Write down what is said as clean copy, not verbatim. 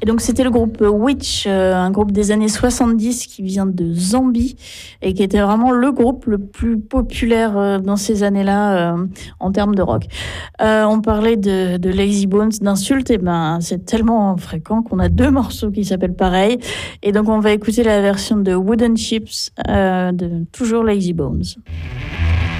Et donc c'était le groupe Witch, un groupe des années 70 qui vient de Zambie et qui était vraiment le groupe le plus populaire dans ces années-là en termes de rock. On parlait de Lazy Bones, d'insultes, et ben c'est tellement fréquent qu'on a deux morceaux qui s'appellent pareil. Et donc on va écouter la version de Wooden Chips de toujours Lazy Bones.